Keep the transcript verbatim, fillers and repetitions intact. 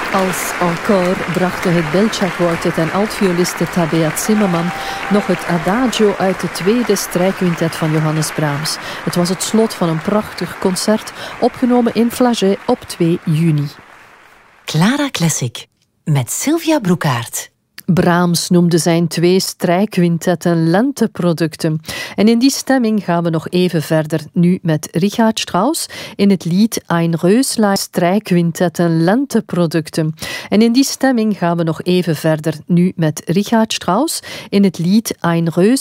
Als encore brachten het Belcher Quartet en altvioliste Tabea Zimmerman nog het Adagio uit de tweede strijkquintet van Johannes Brahms. Het was het slot van een prachtig concert, opgenomen in Flagey op twee juni. Clara Classic met Sylvia Broekaert. Brahms noemde zijn twee strijkquintetten lenteproducten. En in die stemming gaan we nog even verder, nu met Richard Strauss in het lied Ein Röslein, strijkquintetten lenteproducten. En in die stemming gaan we nog even verder, nu met Richard Strauss in het lied Ein Röslein.